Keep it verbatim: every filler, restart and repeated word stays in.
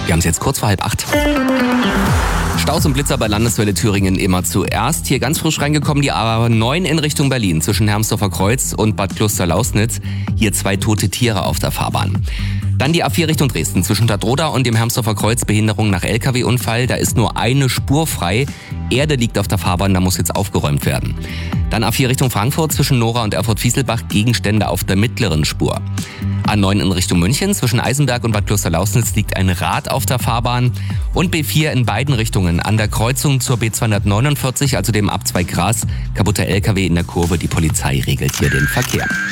Wir haben es jetzt kurz vor halb acht. Staus und Blitzer bei Landeswelle Thüringen immer zuerst. Hier ganz frisch reingekommen die A neun in Richtung Berlin zwischen Hermsdorfer Kreuz und Bad Kloster-Lausnitz. Hier zwei tote Tiere auf der Fahrbahn. Dann die A vier Richtung Dresden zwischen Stadtroda und dem Hermsdorfer Kreuz, Behinderung nach L K W-Unfall. Da ist nur eine Spur frei. Erde liegt auf der Fahrbahn, da muss jetzt aufgeräumt werden. Dann A vier Richtung Frankfurt zwischen Nora und Erfurt-Fieselbach, Gegenstände auf der mittleren Spur. A neun in Richtung München zwischen Eisenberg und Bad Kloster-Lausnitz liegt ein Rad auf der Fahrbahn. Und B vier in beiden Richtungen an der Kreuzung zur B zweihundertneunundvierzig, also dem Abzweig Gras. Kaputter L K W in der Kurve, die Polizei regelt hier den Verkehr.